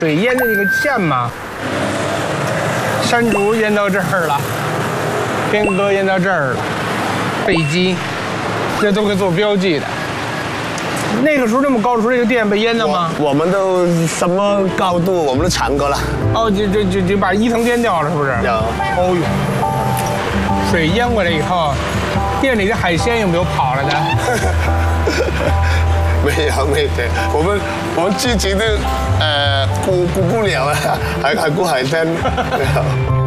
水淹的那个线嘛，山竹淹到这儿了，天鸽淹到这儿了，飞机，这都给做标记的。那个时候这么高的时候，这个店被淹了吗？ 我们都什么高度我们都尝过了。 哦，就把一层淹掉了，是不是？ 有。 哦呦，水淹过来以后，店里的海鲜有没有跑了的？ 没有，我们自己都顾不了啊，还顾海鲜。